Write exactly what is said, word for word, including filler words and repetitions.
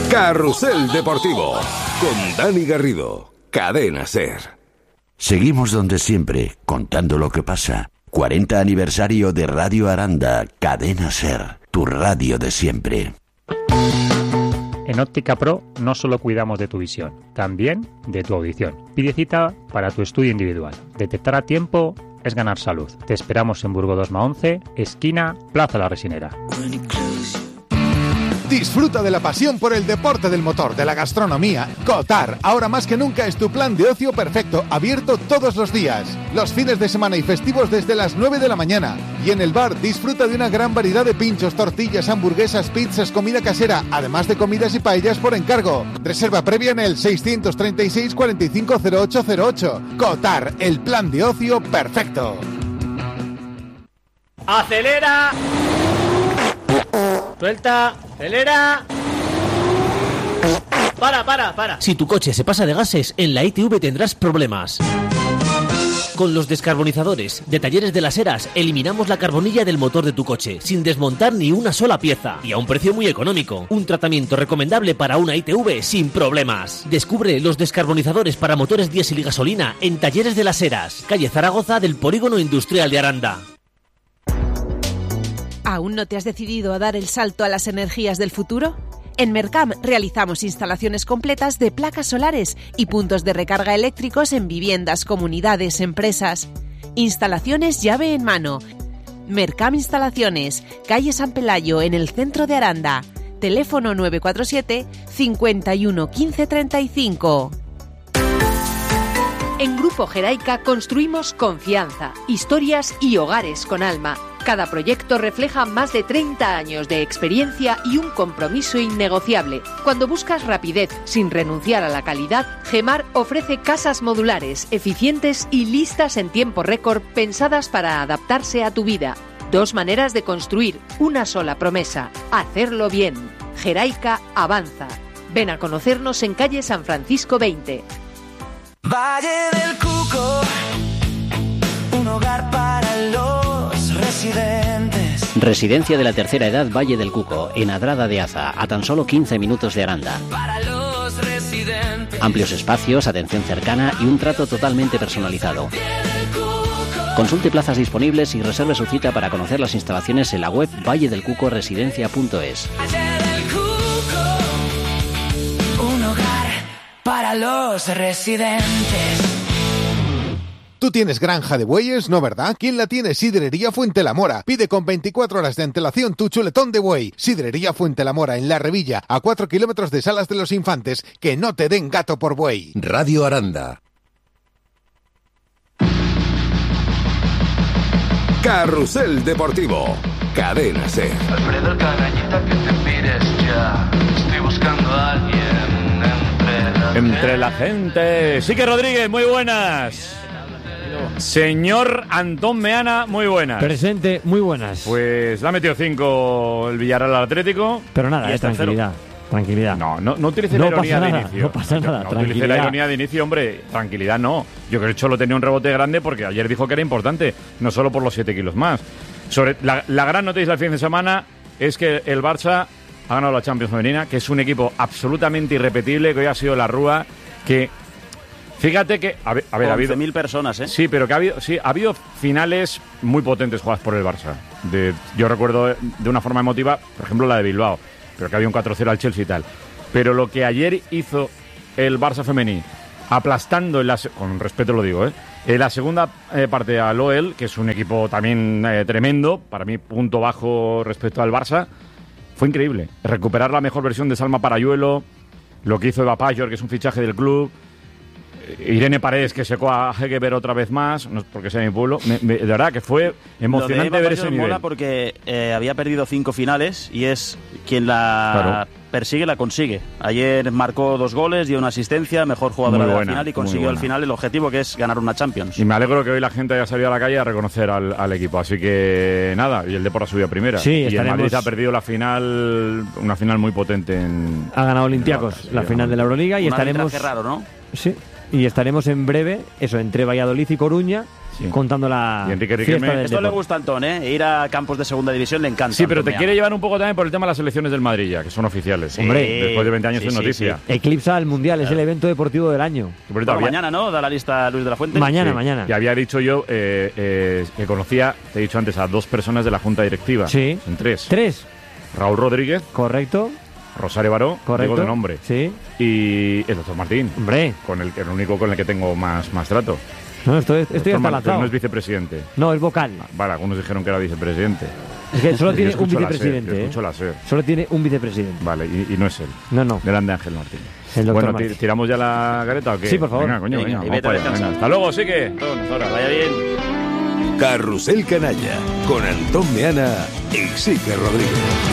Carrusel Deportivo con Dani Garrido, Cadena SER. Seguimos donde siempre, contando lo que pasa. cuarenta aniversario de Radio Aranda, Cadena SER, tu radio de siempre. En Óptica Pro no solo cuidamos de tu visión, también de tu audición. Pide cita para tu estudio individual. Detectar a tiempo es ganar salud. Te esperamos en Burgo dos once, esquina Plaza La Resinera. Disfruta de la pasión por el deporte del motor, de la gastronomía. Cotar, ahora más que nunca es tu plan de ocio perfecto, abierto todos los días. Los fines de semana y festivos desde las nueve de la mañana. Y en el bar disfruta de una gran variedad de pinchos, tortillas, hamburguesas, pizzas, comida casera, además de comidas y paellas por encargo. Reserva previa en el seiscientos treinta y seis cuarenta y cinco cero ocho cero ocho. Cotar, el plan de ocio perfecto. ¡Acelera! Suelta, acelera. Para, para, para. Si tu coche se pasa de gases, en la I T V tendrás problemas. Con los descarbonizadores de Talleres de las Heras eliminamos la carbonilla del motor de tu coche sin desmontar ni una sola pieza y a un precio muy económico. Un tratamiento recomendable para una I T V sin problemas. Descubre los descarbonizadores para motores diésel y gasolina en Talleres de las Heras, calle Zaragoza del Polígono Industrial de Aranda. ¿Aún no te has decidido a dar el salto a las energías del futuro? En Mercam realizamos instalaciones completas de placas solares y puntos de recarga eléctricos en viviendas, comunidades, empresas. Instalaciones llave en mano. Mercam Instalaciones, calle San Pelayo, en el centro de Aranda. Teléfono nueve cuatro siete, cincuenta y uno, quince, treinta y cinco. En Grupo Geraica construimos confianza, historias y hogares con alma. Cada proyecto refleja más de treinta años de experiencia y un compromiso innegociable. Cuando buscas rapidez sin renunciar a la calidad, Gemar ofrece casas modulares, eficientes y listas en tiempo récord, pensadas para adaptarse a tu vida. Dos maneras de construir una sola promesa: hacerlo bien. Geraica avanza. Ven a conocernos en calle San Francisco veinte. Valle del Cuco, un hogar para los residentes. Residencia de la tercera edad Valle del Cuco, en Adrada de Aza, a tan solo quince minutos de Aranda. Para los residentes. Amplios espacios, atención cercana y un trato totalmente personalizado. Consulte plazas disponibles y reserve su cita para conocer las instalaciones en la web valle del cuco residencia punto es. Para los residentes. Tú tienes granja de bueyes, ¿no verdad? ¿Quién la tiene? Sidrería Fuente la Mora. Pide con veinticuatro horas de antelación tu chuletón de buey. Sidrería Fuente la Mora, en La Revilla, a cuatro kilómetros de Salas de los Infantes. Que no te den gato por buey. Radio Aranda. Carrusel Deportivo, Cadena SER. Alfredo, canallita, que te pires ya. Estoy buscando a alguien entre la gente. Sique Rodríguez, muy buenas. Señor Antón Meana, muy buenas. Presente, muy buenas. Pues le ha metido cinco el Villarreal al Atlético. Pero nada, es tranquilidad. Tranquilidad. No, no, no utilice la no ironía pasa de nada, inicio. No pasa nada, no, no utilice la ironía de inicio, hombre. Tranquilidad no. Yo creo que Cholo tenía un rebote grande porque ayer dijo que era importante, no solo por los siete kilos más. Sobre la, la gran noticia del fin de semana es que el Barça ha ganado la Champions femenina, que es un equipo absolutamente irrepetible, que hoy ha sido la Rúa, que fíjate que a ver, a ver ha habido once mil personas, ¿eh? Sí, pero que ha habido sí, ha habido finales muy potentes jugadas por el Barça. De, yo recuerdo de una forma emotiva, por ejemplo, la de Bilbao, pero que había un cuatro cero al Chelsea y tal. Pero lo que ayer hizo el Barça femení, aplastando en la, con respeto lo digo, ¿eh? En la segunda eh, parte al O E L, que es un equipo también eh, tremendo, para mí punto bajo respecto al Barça. Fue increíble. Recuperar la mejor versión de Salma Parayuelo, lo que hizo Eva Payor, que es un fichaje del club, Irene Paredes, que secó a Hegeber otra vez más, no es porque sea mi pueblo. Me, me, de verdad que fue emocionante ver ese nivel. Mola porque eh, había perdido cinco finales y es quien la claro. persigue, la consigue. Ayer marcó dos goles, dio una asistencia, mejor jugadora buena, de la final y consiguió al final el objetivo, que es ganar una Champions. Y me alegro que hoy la gente haya salido a la calle a reconocer al, al equipo. Así que nada, y el Depor ha subido a primera. Sí, y estaremos... el Madrid ha perdido la final, una final muy potente en... Ha ganado Olympiacos la, la final de la Euroliga y un estaremos... raro, ¿no? Sí. Y estaremos en breve, eso, entre Valladolid y Coruña, contando la Y Enrique fiesta Riquelme. del Esto le deporte. gusta a Antón, ¿eh? Ir a campos de segunda división le encanta. Sí, pero te Antón quiere Meana. llevar un poco también por el tema de las elecciones del Madrid, ya, que son oficiales. Sí, Hombre, después de veinte años sí, es sí, noticia. sí. Eclipsa el Mundial, es el evento deportivo del año. Por Bueno, había- mañana, ¿no? Da la lista Luis de la Fuente. Mañana, Sí, mañana. Y había dicho yo eh, eh, que conocía, te he dicho antes, a dos personas de la Junta Directiva. Sí. En tres. Tres, Raúl Rodríguez, correcto, Rosario Baró, correcto. digo de nombre. Sí, Y el doctor Martín, hombre. con el, el único con el que tengo más, más trato. No, esto, es- esto ya Doctor está Martín lanzado. no es vicepresidente. No, es vocal. Vale, algunos dijeron que era vicepresidente. Es que solo Yo tiene un escucho la vicepresidente. SER, yo ¿eh? escucho la SER. Solo tiene un vicepresidente. Vale, y, y no es él. No, no. Grande Ángel Martín. El doctor Bueno, ti- Martín. ¿tiramos ya la careta o qué? Sí, por favor. Venga, coño, Venga, venga, y vamos vete a para allá, descansar. venga. Hasta luego, sí que. Hasta ahora. Vaya bien. Carrusel Canalla con Antón Meana y Sique Rodríguez.